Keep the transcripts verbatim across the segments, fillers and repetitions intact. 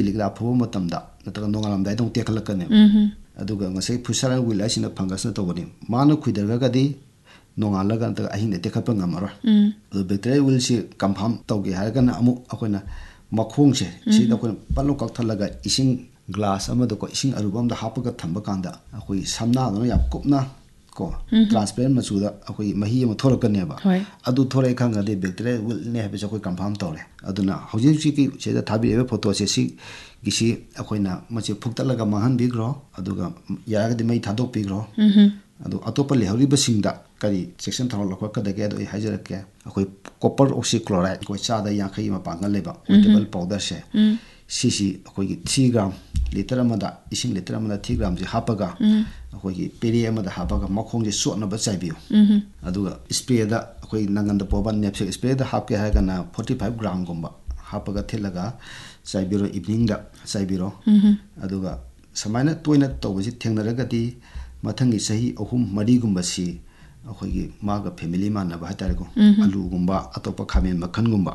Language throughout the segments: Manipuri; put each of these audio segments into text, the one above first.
ꯄꯤꯂꯤꯛꯂꯥ ꯐꯨꯕ ꯃꯇꯝꯗ ꯅꯠꯇ꯭ꯔꯒ ꯅꯣꯡꯉꯥꯜꯂꯝꯗꯥꯏꯗ ꯑꯃꯨꯛ ꯇꯦꯛꯈꯠꯂꯛꯀꯅꯦꯕ ꯑꯗꯨꯒ ꯉꯁꯥꯏ ꯐꯨꯁꯔ ꯋꯤꯜ ꯍꯥꯏꯁꯤꯅ ꯐꯪꯒꯁꯅ ꯇꯧꯕꯅꯤ ꯃꯥꯅ ꯈꯨꯏꯗꯔꯒꯗꯤ ꯅꯣꯡꯉꯥꯜꯂꯒ ꯅꯠꯇ꯭ꯔꯒ ꯑꯍꯤꯡꯗ ꯇꯦꯛꯈꯠꯄ ꯉꯝꯃꯔꯣꯏ ꯑꯗꯨ ꯕꯦꯛꯇꯤꯔꯤꯌꯦꯜ ꯋꯤꯜꯁꯤ ꯀꯟꯐꯥꯔꯝ ꯇꯧꯒꯦ ꯍꯥꯏꯔꯒꯅ ꯑꯃꯨꯛ ꯑꯩꯈꯣꯏꯅ ꯃꯈꯣꯡꯁꯦ ꯁꯤꯗ ꯑꯩꯈꯣꯏꯅ ꯄꯠꯂꯣ ꯀꯛꯊꯠꯂꯒ ꯏꯁꯤꯡ ꯒ꯭ꯂꯥꯁ ꯑꯃꯗꯀꯣ ꯏꯁꯤꯡ ꯑꯔꯨꯕ ꯑꯃꯗ ꯍꯥꯞꯄꯒ ꯊꯝꯕ ꯀꯥꯟꯗ ꯑꯩꯈꯣꯏ ꯁꯝꯅꯥꯗꯨꯅ ꯌꯥꯝ ꯀꯨꯞꯅ ꯀꯣ ꯇ꯭ꯔꯥꯟꯁꯄꯦꯔꯦꯟ ꯃꯆꯨꯗ ꯑꯩꯈꯣꯏ ꯃꯍꯤ ꯑꯃ ꯊꯣꯛꯂꯛꯀꯅꯦꯕ ꯑꯗꯨ ꯊꯣꯛꯂꯛꯑꯦ ꯈꯪꯉꯗꯤ ꯕꯦꯛꯇꯤꯔꯤꯌꯦꯜ ꯋꯤꯜꯅꯦ ꯍꯥꯏꯕꯁꯦ ꯑꯩꯈꯣꯏ ꯀꯟꯐꯥꯔꯝ ꯇꯧꯔꯦ ꯑꯗꯨꯅ ꯍꯧꯖꯤꯛ ꯍꯧꯖꯤꯛꯀꯤ ꯁꯤꯗ ꯊꯥꯕꯤꯔꯤꯕ ꯐꯣꯇꯣꯁꯦ ꯁꯤꯒꯤꯁꯤ ꯑꯩꯈꯣꯏꯅ ꯃꯁꯤ ꯐꯨꯛꯇꯠꯂꯒ ꯃꯥꯡꯍꯟꯕꯤꯈ꯭ꯔꯣ ꯑꯗꯨꯒ ꯌꯥꯔꯒꯗꯤ ꯃꯩ ꯊꯥꯗꯣꯛꯄꯤꯈ꯭ꯔꯣ ꯑꯗꯨ ꯑꯇꯣꯞꯄ ꯂꯩꯍꯧꯔꯤꯕꯁꯤꯡꯗ ꯀꯔꯤ ꯆꯦꯛꯁꯤꯟ ꯊꯧꯔꯥꯡ ꯂꯧꯈꯠꯀꯗꯒꯦ ꯑꯗꯨ ꯑꯩ ꯍꯥꯏꯖꯔꯛꯀꯦ ꯑꯩꯈꯣꯏ ꯀꯣꯄꯔ ꯑꯣꯛꯁꯤꯀ꯭ꯂꯣꯔꯥꯏꯗ ꯑꯩꯈꯣꯏ ꯆꯥꯗ ꯌꯥꯡꯈꯩ ꯃꯄꯥꯡꯒꯜ ꯂꯩꯕ ꯋꯦꯇꯦꯕꯜ ꯄꯥꯎꯗꯔꯁꯦ ꯁꯤꯁꯤ ꯑꯩꯈꯣꯏꯒꯤ ꯊ꯭ꯔꯤ ꯒ꯭ꯔꯥꯝ ꯂꯤꯇꯔ ꯑꯃꯗ ꯏꯁꯤꯡ ꯂꯤꯇꯔ ꯑꯃꯗ ꯊ꯭ꯔꯤ ꯒ꯭ꯔꯥꯝꯁꯤ ꯍꯥꯞꯄꯒ ꯑꯩꯈꯣꯏꯒꯤ ꯄꯦꯔꯦ ꯑꯃꯗ ꯍꯥꯞꯄꯒ ꯃꯈꯣꯡꯁꯦ ꯆꯣꯠꯅꯕ ꯆꯥꯏꯕꯤꯌꯨ ꯑꯗꯨꯒ ꯁ꯭ꯄ꯭ꯔꯦꯗ ꯑꯩꯈꯣꯏ ꯅꯪꯒꯟꯗ ꯄꯣꯕ ꯅꯦꯞꯁꯦꯛ ꯁ꯭ꯄ꯭ꯔꯦꯗ ꯍꯥꯞꯀꯦ ꯍꯥꯏꯔꯒꯅ ꯐꯣꯔꯇꯤ ꯐꯥꯏꯚ ꯒ꯭ꯔꯥꯝꯒꯨꯝꯕ ꯍꯥꯞꯄꯒ ꯊꯤꯠꯂꯒ ꯆꯥꯏꯕꯤꯔꯣ ꯏꯚꯤꯅꯤꯡꯗ ꯆꯥꯏꯕꯤꯔꯣ ꯑꯗꯨꯒ ꯁꯨꯃꯥꯏꯅ ꯇꯣꯏꯅ ꯇꯧꯕꯁꯤ ꯊꯦꯡꯅꯔꯒꯗꯤ ꯃꯊꯪꯒꯤ ꯆꯍꯤ ꯑꯍꯨꯝ ꯃꯔꯤꯒꯨꯝꯕꯁꯤ ꯑꯩꯈꯣꯏꯒꯤ ꯃꯥꯒ ꯐꯦꯃꯤꯂꯤ ꯃꯥꯟꯅꯕ ꯍꯥꯏꯇꯥꯔꯦꯀꯣ ꯑꯂꯨꯒꯨꯝꯕ ꯑꯇꯣꯞꯄ ꯈꯥꯃꯦꯟ ꯃꯈꯜꯒꯨꯝꯕ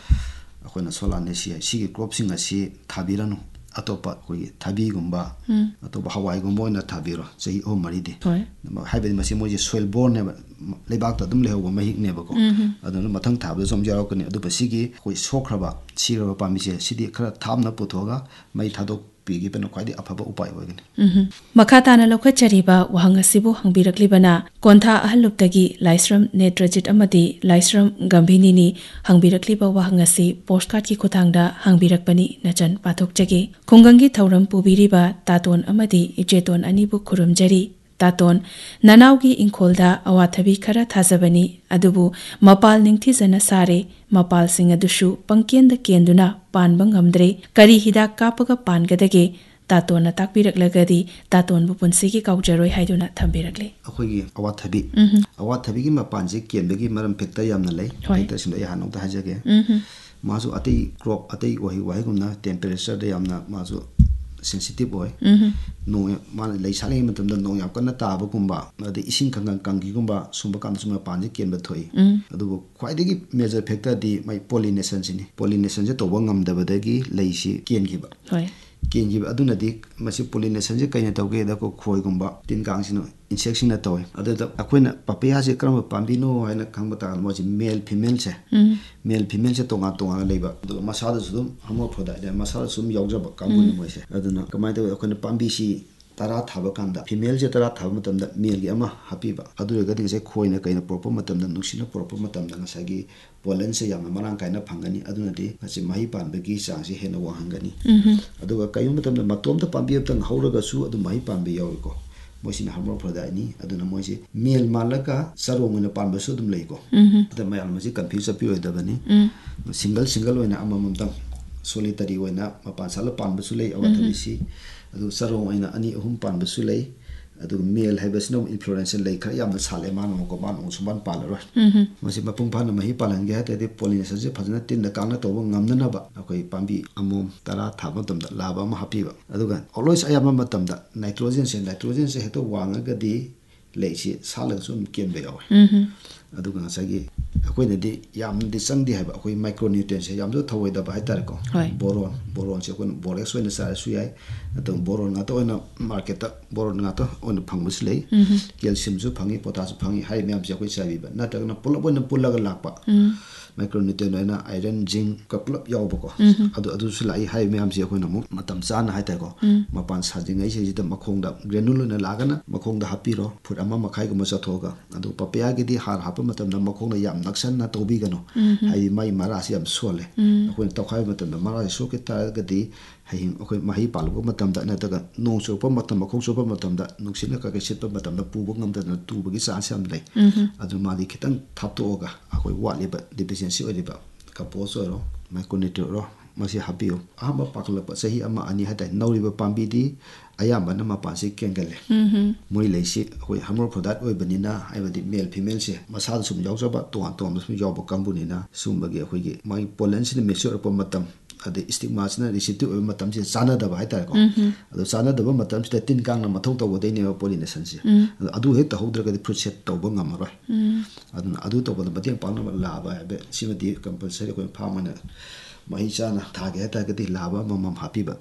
ꯑꯩꯈꯣꯏꯅ ꯁꯣꯂꯥꯅꯦꯁꯤꯌꯥ ꯁꯤꯒꯤ ꯀ꯭ꯔꯣꯞꯁꯤꯡ ꯑꯁꯤ ꯊꯥꯕꯤꯔꯅꯨ ꯑꯇꯣꯞꯄ ꯑꯩꯈꯣꯏꯒꯤ ꯊꯕꯤꯒꯨꯝꯕ ꯑꯇꯣꯞꯄ ꯍꯋꯥꯏꯒꯨꯝꯕ ꯑꯣꯏꯅ ꯊꯥꯕꯤꯔꯣ ꯆꯍꯤ ꯑꯍꯨꯝ ꯃꯔꯤꯗꯤ ꯍꯥꯏꯕꯗꯤ ꯃꯁꯤ ꯃꯣꯏꯁꯦ ꯁꯣꯏꯜ ꯕꯣꯔꯅꯦꯕ ꯂꯩꯕꯥꯛꯇ ꯑꯗꯨꯝ ꯂꯩꯍꯧꯕ ꯃꯍꯤꯛꯅꯦꯕꯀꯣ ꯑꯗꯨꯅ ꯃꯊꯪ ꯊꯥꯕꯗꯁꯨ ꯑꯃꯨꯛ ꯌꯥꯎꯔꯛꯀꯅꯤ ꯑꯗꯨꯕꯨ ꯁꯤꯒꯤ ꯑꯩꯈꯣꯏ ꯁꯣꯛꯈ꯭ꯔꯕ ꯁꯤꯈ꯭ꯔꯕ ꯄꯥꯝꯕꯤꯁꯦ ꯁꯤꯗꯤ ꯈꯔ ꯊꯥꯞꯅ ꯄꯨꯊꯣꯛꯑꯒ ꯃꯩ ꯊꯥꯗꯣꯛꯄꯤꯈꯤꯕꯅ ꯈ꯭ꯋꯥꯏꯗꯒꯤ ꯑꯐꯕ ꯎꯄꯥꯏ ꯑꯣꯏꯒꯅꯤ ꯃꯈꯥ ꯇꯥꯅ ꯂꯧꯈꯠꯆꯔꯤꯕ ꯋꯥꯍꯪ ꯑꯁꯤꯕꯨ ꯍꯪꯕꯤꯔꯛꯂꯤꯕꯅ ꯀꯣꯟꯊꯥ ꯑꯍꯜꯂꯨꯞꯇꯒꯤ ꯂꯥꯏꯁ꯭ꯔꯝ ꯅꯦꯇ꯭ꯔꯖꯤꯠ ꯑꯃꯗꯤ ꯂꯥꯏꯁ꯭ꯔꯝ ꯒꯝꯚꯤꯅꯤꯅꯤ ꯍꯪꯕꯤꯔꯛꯂꯤꯕ ꯋꯥꯍꯪ ꯑꯁꯤ ꯄꯣꯁꯠꯀꯥꯔꯠꯀꯤ ꯈꯨꯠꯊꯥꯡꯗ ꯍꯪꯕꯤꯔꯛꯄꯅꯤ ꯅꯆꯟ ꯄꯥꯊꯣꯛꯆꯒꯦ ꯈꯨꯡꯒꯪꯒꯤ ꯊꯧꯔꯝ ꯄꯨꯕꯤꯔꯤꯕ ꯇꯥꯇꯣꯟ ꯑꯃꯗꯤ ꯏꯆꯦꯇꯣꯟ ꯑꯅꯤꯕꯨ ꯈꯨꯔꯨꯝꯖꯔꯤ ꯇꯥꯇꯣꯟ ꯅꯅꯥꯎꯒꯤ ꯏꯪꯈꯣꯜꯗ ꯑꯋꯥꯊꯕꯤ ꯈꯔ ꯊꯥꯖꯕꯅꯤ ꯑꯗꯨꯕꯨ ꯃꯄꯥꯜ ꯅꯤꯡꯊꯤꯖꯅ ꯁꯥꯔꯦ ꯃꯄꯥꯜꯁꯤꯡ ꯑꯗꯨꯁꯨ ꯄꯪꯀꯦꯟꯗ ꯀꯦꯟꯗꯨꯅ ꯄꯥꯟꯕ ꯉꯝꯗ꯭ꯔꯦ ꯀꯔꯤ ꯍꯤꯗꯥꯛ ꯀꯥꯞꯄꯒ ꯄꯥꯟꯒꯗꯒꯦ ꯇꯥꯇꯣꯟꯅ ꯇꯥꯛꯄꯤꯔꯛꯂꯒꯗꯤ ꯇꯥꯇꯣꯟꯕꯨ ꯄꯨꯟꯁꯤꯒꯤ ꯀꯥꯎꯖꯔꯣꯏ ꯍꯥꯏꯗꯨꯅ ꯊꯝꯕꯤꯔꯛꯂꯤ ꯑꯩꯈꯣꯏꯒꯤ ꯑꯋꯥꯊꯕꯤ ꯑꯋꯥꯊꯕꯤꯒꯤ ꯃꯄꯥꯟꯁꯤ ꯀꯦꯟꯕꯒꯤ ꯃꯔꯝ ꯐꯦꯛꯇꯔ ꯌꯥꯝꯅ ꯂꯩ ꯐꯦꯛꯇꯔꯁꯤꯡꯗꯣ ꯑꯩ ꯍꯥꯟꯅ ꯑꯃꯨꯛꯇ ꯍꯥꯏꯖꯒꯦ ꯃꯥꯁꯨ ꯑꯇꯩ ꯀ꯭ꯔꯣꯞ ꯑꯇꯩ ꯎꯍꯩ ꯋꯥꯍꯩꯒꯨꯝꯅ ꯇꯦꯝꯄꯔꯦꯆꯔꯗ ꯌꯥꯝꯅ ꯃꯥꯁꯨ ꯁꯦꯟꯁꯤꯇꯤꯞ ꯑꯣꯏ ꯅꯣꯡ ꯃꯥꯅ ꯂꯩ ꯁꯥꯠꯂꯤꯉꯩ ꯃꯇꯝꯗ ꯅꯣꯡ ꯌꯥꯝ ꯀꯟꯅ ꯇꯥꯕꯒꯨꯝꯕ ꯑꯗꯩ ꯏꯁꯤꯡ ꯈꯪꯀꯪ ꯀꯪꯈꯤꯒꯨꯝꯕ ꯁꯨꯝꯕ ꯀꯥꯟꯗꯁꯨ ꯃꯄꯥꯟꯁꯤ ꯀꯦꯟꯕ ꯊꯣꯛꯏ ꯑꯗꯨꯕꯨ ꯈ꯭ꯋꯥꯏꯗꯒꯤ ꯃꯦꯖꯔ ꯐꯦꯛꯇꯔꯗꯤ ꯃꯥꯏ ꯄꯣꯂꯤꯅꯦꯁꯟꯁꯤꯅꯤ ꯄꯣꯂꯤꯅꯦꯁꯟꯁꯦ ꯇꯧꯕ ꯉꯝꯗꯕꯗꯒꯤ ꯂꯩꯁꯤ ꯀꯦꯟꯈꯤꯕ ꯀꯦꯟꯈꯤꯕ ꯑꯗꯨꯅꯗꯤ ꯃꯁꯤ ꯄꯣꯂꯤꯅꯦꯁꯟꯁꯦ ꯀꯩꯅ ꯇꯧꯒꯦꯗ ꯈꯣꯏꯒꯨꯝꯕ ꯇꯤꯟ ꯀꯥꯡꯁꯤꯅ ꯏꯟꯁꯦꯛꯁꯤꯡꯅ ꯇꯧꯋꯤ ꯑꯗꯨꯗ ꯑꯩꯈꯣꯏꯅ ꯄꯄꯤꯌꯥꯁꯦ ꯀꯔꯝꯕ ꯄꯥꯝꯕꯤꯅꯣ ꯍꯥꯏꯅ ꯈꯪꯕ ꯇꯥꯔꯒ ꯃꯣꯏꯁꯤ ꯃꯦꯜ ꯐꯤꯃꯦꯜꯁꯦ ꯃꯦꯜ ꯐꯤꯃꯦꯜꯁꯦ ꯇꯣꯉꯥꯟ ꯇꯣꯉꯥꯟꯅ ꯂꯩꯕ ꯑꯗꯨꯒ ꯃꯁꯥꯗꯁꯨ ꯑꯗꯨꯝ ꯍꯔꯃꯣꯐ꯭ꯔꯣꯗꯥꯏꯠ ꯃꯁꯥꯗꯁꯨ ꯑꯗꯨꯝ ꯌꯥꯎꯖꯕ ꯀꯥꯡꯕꯨꯅꯤ ꯃꯣꯏꯁꯦ ꯑꯗꯨꯅ ꯀꯃꯥꯏꯅ ꯇꯧꯋꯤ ꯑꯩꯈꯣꯏꯅ ꯄꯥꯝꯕꯤꯁꯤ ꯇꯔꯥ ꯊꯥꯕ ꯀꯥꯟꯗ ꯐꯤꯃꯦꯜꯁꯦ ꯇꯔꯥ ꯊꯥꯕ ꯃꯇꯝꯗ ꯃꯦꯜꯒꯤ ꯑꯃ ꯍꯥꯞꯄꯤꯕ ꯑꯗꯨ ꯑꯣꯏꯔꯒꯗꯤ ꯉꯁꯥꯏ ꯈꯣꯏꯅ ꯀꯩꯅ ꯄꯨꯔꯛꯄ ꯃꯇꯝꯗ ꯅꯨꯡꯁꯤꯠꯅ ꯄꯨꯔꯛꯄ ꯃꯇꯝꯗ ꯉꯁꯥꯏꯒꯤ ꯄꯣꯂꯟꯁꯦ ꯌꯥꯝꯅ ꯃꯔꯥꯡ ꯀꯥꯏꯅ ꯐꯪꯒꯅꯤ ꯑꯗꯨꯅꯗꯤ ꯉꯁꯤ ꯃꯍꯩ ꯄꯥꯟꯕꯒꯤ ꯆꯥꯡꯁꯤ ꯍꯦꯟꯅ ꯋꯥꯡꯍꯟꯒꯅꯤ ꯑꯗꯨꯒ ꯀꯩꯒꯨꯝꯕ ꯃꯇꯝꯗ ꯃꯇꯣꯝꯇ ꯄꯥꯝꯕꯤ ꯑꯃꯇꯪ ꯍꯧꯔꯒꯁꯨ ꯑꯗꯨꯝ ꯃꯍꯩ ꯄꯥꯟꯕ ꯌꯥꯎꯏꯀꯣ ꯃꯣꯏꯁꯤꯅ ꯍꯔꯃꯣꯐ꯭ꯔꯣꯗꯥꯏꯠꯅꯤ ꯑꯗꯨꯅ ꯃꯣꯏꯁꯤ ꯃꯦꯜ ꯃꯥꯜꯂꯒ ꯆꯔꯣꯡ ꯑꯣꯏꯅ ꯄꯥꯟꯕꯁꯨ ꯑꯗꯨꯝ ꯂꯩꯀꯣ ꯑꯗ ꯃꯌꯥꯝ ꯃꯁꯤ ꯀꯟꯐ꯭ꯌꯨꯁ ꯆꯠꯄꯤꯔꯣꯏꯗꯕꯅꯤ ꯁꯤꯡꯒꯜ ꯁꯤꯡꯒꯜ ꯑꯣꯏꯅ ꯑꯃꯃꯝꯇꯪ ꯁꯣꯂꯤꯇꯔꯤ ꯑꯣꯏꯅ ꯃꯄꯥꯟ ꯁꯥꯠꯂ ꯄꯥꯟꯕꯁꯨ ꯂꯩ ꯑꯋꯥꯊꯕꯤꯁꯤ ꯑꯗꯨ ꯆꯔꯣꯡ ꯑꯣꯏꯅ ꯑꯅꯤ ꯑꯍꯨꯝ ꯄꯥꯟꯕꯁꯨ ꯂꯩ ꯑꯗꯨꯒ ꯃꯦꯜ ꯍꯥꯏꯕꯁꯤꯅ ꯑꯃꯨꯛ ꯏꯟꯐ꯭ꯂꯣꯔꯦꯟꯁꯦ ꯂꯩ ꯈꯔ ꯌꯥꯝꯅ ꯁꯥꯠꯂꯦ ꯃꯥꯅ ꯑꯃꯨꯛꯀꯣ ꯃꯥꯅ ꯑꯃꯨꯛ ꯁꯨꯡꯄꯥꯟ ꯄꯥꯜꯂꯔꯣꯏ ꯃꯁꯤ ꯃꯄꯨꯡ ꯐꯥꯅ ꯃꯍꯩ ꯄꯥꯜꯍꯟꯒꯦ ꯍꯥꯏꯔꯒꯗꯤ ꯄꯣꯂꯤꯅꯦꯁꯟꯁꯦ ꯐꯖꯅ ꯇꯤꯟꯅ ꯀꯥꯡꯅ ꯇꯧꯕ ꯉꯝꯅꯅꯕ ꯑꯩꯈꯣꯏ ꯄꯥꯝꯕꯤ ꯑꯃꯣꯝ ꯇꯔꯥ ꯊꯥꯕ ꯃꯇꯝꯗ ꯂꯥꯕ ꯑꯃ ꯍꯥꯞꯄꯤꯕ ꯑꯗꯨꯒ ꯑꯣꯜꯋꯦꯁ ꯑꯌꯥꯝꯕ ꯃꯇꯝꯗ ꯅꯥꯏꯇ꯭ꯔꯣꯖꯦꯟꯁꯦ ꯅꯥꯏꯇ꯭ꯔꯣꯖꯦꯟꯁꯦ ꯍꯦꯛꯇ ꯋꯥꯡꯉꯒꯗꯤ ꯂꯩꯁꯤ ꯁꯥꯠꯂꯒꯁꯨ ꯑꯗꯨꯝ ꯀꯦꯟꯕ ꯌꯥꯎꯋꯦ ꯑꯗꯨꯒ ꯉꯁꯥꯏꯒꯤ ꯑꯩꯈꯣꯏꯅꯗꯤ ꯌꯥꯝꯅꯗꯤ ꯆꯪꯗꯦ ꯍꯥꯏꯕ ꯑꯩꯈꯣꯏ ꯃꯥꯏꯀ꯭ꯔꯣꯅ꯭ꯌꯨꯇ꯭ꯔꯦꯟꯁꯦ ꯌꯥꯝꯁꯨ ꯊꯧꯑꯣꯏꯗꯕ ꯍꯥꯏꯇꯥꯔꯦꯀꯣ ꯕꯣꯔꯣꯟ ꯕꯣꯔꯣꯟꯁꯦ ꯑꯩꯈꯣꯏꯅ ꯕꯣꯔꯦꯛꯁ ꯑꯣꯏꯅ ꯆꯥꯏꯔꯁꯨ ꯌꯥꯏ ꯑꯗꯨꯒ ꯕꯣꯔꯣꯟ ꯉꯥꯛꯇ ꯑꯣꯏꯅ ꯃꯥꯔꯀꯦꯠꯇ ꯕꯣꯔꯣꯟ ꯉꯥꯛꯇ ꯑꯣꯏꯅ ꯐꯪꯕꯁꯨ ꯂꯩ ꯀꯦꯜꯁꯤꯌꯝꯁꯨ ꯐꯪꯉꯤ ꯄꯣꯇꯥꯁꯁꯨ ꯐꯪꯉꯤ ꯍꯥꯏꯔꯤꯕ ꯃꯌꯥꯝꯁꯦ ꯑꯩꯈꯣꯏ ꯆꯥꯏꯕꯤꯕ ꯅꯠꯇ꯭ꯔꯒꯅ ꯄꯨꯂꯞ ꯑꯣꯏꯅ ꯄꯨꯜꯂꯒ ꯂꯥꯛꯄ ꯃꯥꯏꯀ꯭ꯔꯣꯅ꯭ꯌꯨꯇ꯭ꯔꯦꯟ ꯑꯣꯏꯅ ꯑꯥꯏꯔꯟ ꯖꯤꯡꯀ ꯄꯨꯂꯞ ꯌꯥꯎꯕꯀꯣ ꯑꯗꯨ ꯑꯗꯨꯁꯨ ꯂꯥꯛꯏ ꯍꯥꯏꯔꯤꯕ ꯃꯌꯥꯝꯁꯦ ꯑꯩꯈꯣꯏꯅ ꯑꯃꯨꯛ ꯃꯇꯝ ꯆꯥꯅ ꯍꯥꯏꯇꯥꯔꯦꯀꯣ ꯃꯄꯥꯟ ꯁꯥꯗ꯭ꯔꯤꯉꯩꯁꯤꯗ ꯃꯈꯣꯡꯗ ꯒ꯭ꯔꯦꯅꯨꯜ ꯑꯣꯏꯅ ꯂꯥꯛꯑꯒꯅ ꯃꯈꯣꯡꯗ ꯍꯥꯞꯄꯤꯔꯣ ꯐꯨꯠ ꯑꯃ ꯃꯈꯥꯏꯒꯨꯝꯕ ꯆꯠꯊꯣꯛꯑꯒ ꯑꯗꯨ ꯄꯄꯤꯌꯥꯒꯤꯗꯤ ꯍꯥꯔ ꯍꯥꯞꯄ ꯃꯇꯝꯗ ꯃꯈꯣꯡꯗ ꯌꯥꯝ ꯅꯛꯁꯟꯅ ꯇꯧꯕꯤꯒꯅꯨ ꯍꯥꯏꯗꯤ ꯃꯥꯏ ꯃꯔꯥꯁꯤ ꯌꯥꯝ ꯁꯣꯜꯂꯦ ꯑꯩꯈꯣꯏꯅ ꯇꯧꯈꯥꯏꯕ ꯃꯇꯝꯗ ꯃꯔꯥꯁꯤ ꯁꯣꯛꯈꯤ ꯇꯥꯔꯒꯗꯤ ꯍꯌꯦꯡ ꯑꯩꯈꯣꯏ ꯃꯍꯩ ꯄꯥꯜꯂꯛꯄ ꯃꯇꯝꯗ ꯅꯠꯇ꯭ꯔꯒ ꯅꯣꯡ ꯆꯨꯔꯛꯄ ꯃꯇꯝ ꯃꯈꯣꯡ ꯆꯣꯠꯄ ꯃꯇꯝꯗ ꯅꯨꯡꯁꯤꯠꯅ ꯀꯩꯀꯩ ꯁꯤꯠꯄ ꯃꯇꯝꯗ ꯄꯨꯕ ꯉꯝꯗꯗꯅ ꯇꯨꯕꯒꯤ ꯆꯥꯟꯁ ꯌꯥꯝ ꯂꯩ ꯑꯗꯨ ꯃꯥꯗꯤ ꯈꯤꯇꯪ ꯊꯥꯞꯇꯣꯛꯑꯒ ꯑꯩꯈꯣꯏ ꯋꯥꯠꯂꯤꯕ ꯗꯤꯐꯤꯁꯤꯌꯦꯟꯁꯤ ꯑꯣꯏꯔꯤꯕ ꯀꯝꯄꯣꯁ ꯑꯣꯏꯔꯣ ꯃꯥꯏꯀ꯭ꯔꯣꯅ꯭ꯌꯨꯇ꯭ꯔꯦꯟ ꯑꯣꯏꯔꯣ ꯃꯁꯤ ꯍꯥꯞꯄꯤꯌꯨ ꯑꯍꯥꯟꯕ ꯄꯥꯈꯠꯂꯛꯄ ꯆꯍꯤ ꯑꯃ ꯑꯅꯤ ꯍꯥꯏꯇꯥꯔꯦ ꯅꯧꯔꯤꯕ ꯄꯥꯝꯕꯤꯗꯤ ꯑꯌꯥꯝꯕꯅ ꯃꯄꯥꯟꯁꯤ ꯀꯦꯟꯒꯜꯂꯦ ꯃꯣꯏ ꯂꯩꯁꯤ ꯑꯩꯈꯣꯏ ꯍꯔꯃꯣꯐ꯭ꯔꯣꯗꯥꯏꯠ ꯑꯣꯏꯕꯅꯤꯅ ꯍꯥꯏꯕꯗꯤ ꯃꯦꯜ ꯐꯤꯃꯦꯜꯁꯦ ꯃꯁꯥꯗ ꯁꯨꯝ ꯌꯥꯎꯖꯕ ꯇꯣꯉꯥꯟ ꯇꯣꯉꯥꯟꯕ ꯁꯨꯝ ꯌꯥꯎꯕ ꯀꯥꯡꯕꯨꯅꯤꯅ ꯁꯤꯒꯨꯝꯕꯒꯤ ꯑꯩꯈꯣꯏꯒꯤ ꯃꯥꯒꯤ ꯄꯣꯂꯟꯁꯤꯅ ꯃꯦꯆ꯭ꯌꯣꯔ ꯑꯣꯏꯔꯛꯄ ꯃꯇꯝ ꯑꯗꯩ ꯁ꯭ꯇꯤꯛꯃꯥꯁꯤꯅ ꯔꯤꯁꯤꯞꯇꯤቭ ꯑꯣꯏꯕ ꯃꯇꯝꯁꯤꯗ ꯆꯥꯟꯅꯗꯕ ꯍꯥꯏꯇꯥꯔꯦꯀꯣ ꯑꯗꯣ ꯆꯥꯟꯅꯗꯕ ꯃꯇꯝꯁꯤꯗ ꯇꯤꯟ ꯀꯥꯡꯅ ꯃꯊꯧ ꯇꯧꯒꯗꯣꯏꯅꯦꯕ ꯄꯣꯂꯤꯅꯦꯁꯟꯁꯦ ꯑꯗꯣ ꯑꯗꯨ ꯍꯦꯛ ꯇꯧꯍꯧꯗ꯭ꯔꯒꯗꯤ ꯐ꯭ꯔꯨꯠ ꯁꯦꯠ ꯇꯧꯕ ꯉꯝꯃꯔꯣꯏ ꯑꯗꯨꯅ ꯑꯗꯨ ꯇꯧꯕꯗ ꯃꯇꯦꯡ ꯄꯥꯡꯅꯕ ꯂꯥꯕ ꯍꯥꯏꯕ ꯁꯤꯃꯗꯤ ꯀꯝꯄꯜꯁꯔꯤ ꯑꯩꯈꯣꯏ ꯐꯥꯔꯝ ꯑꯣꯏꯅ ꯃꯍꯩ ꯆꯥꯅ ꯊꯥꯒꯦ ꯍꯥꯏꯇꯥꯔꯒꯗꯤ ꯂꯥꯕ ꯑꯃꯃꯝ ꯍꯥꯞꯄꯤꯕ